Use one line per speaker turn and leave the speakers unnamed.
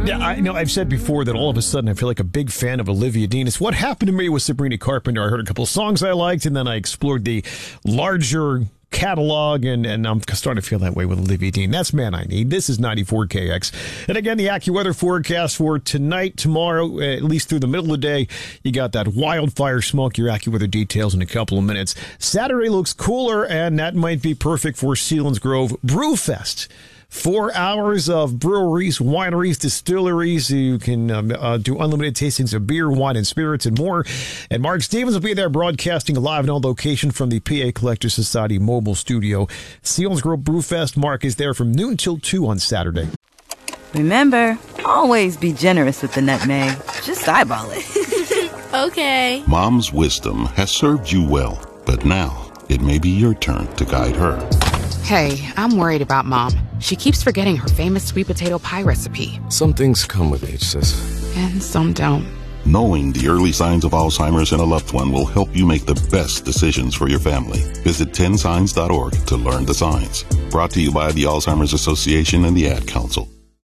Yeah, I know I've said before that all of a sudden I feel like a big fan of Olivia Dean. It's what happened to me with Sabrina Carpenter. I heard a couple of songs I liked, and then I explored the larger catalog, and I'm starting to feel that way with Olivia Dean. That's Man I Need. This is 94KX. And again, the AccuWeather forecast for tonight, tomorrow, at least through the middle of the day, you got that wildfire smoke. Your AccuWeather details in a couple of minutes. Saturday looks cooler, and that might be perfect for Selinsgrove Brewfest. 4 hours of breweries, wineries, distilleries. You can do unlimited tastings of beer, wine, and spirits, and more. And Mark Stevens will be there broadcasting live and on location from the PA Collectors Society mobile studio. Selinsgrove Brewfest. Mark is there from noon till 2 on Saturday.
Remember, always be generous with the nutmeg. Just eyeball it.
Okay.
Mom's wisdom has served you well, but now it may be your turn to guide her.
Hey, I'm worried about Mom. She keeps forgetting her famous sweet potato pie recipe.
Some things come with age, sis.
And some don't.
Knowing the early signs of Alzheimer's in a loved one will help you make the best decisions for your family. Visit 10signs.org to learn the signs. Brought to you by the Alzheimer's Association and the Ad Council.